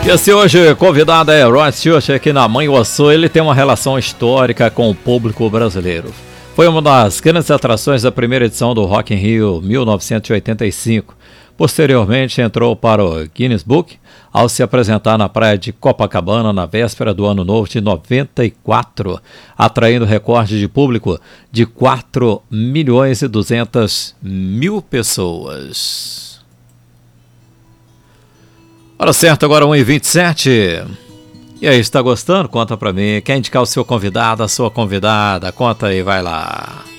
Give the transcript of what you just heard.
E esse hoje convidado é Rod Stewart aqui na Manhuaçu. Ele tem uma relação histórica com o público brasileiro. Foi uma das grandes atrações da primeira edição do Rock in Rio 1985. Posteriormente entrou para o Guinness Book ao se apresentar na praia de Copacabana na véspera do Ano Novo de 94, atraindo recorde de público de 4.200.000 pessoas. Hora certa, agora 1h27. E aí, está gostando? Conta pra mim. Quer indicar o seu convidado, a sua convidada? Conta aí, vai lá.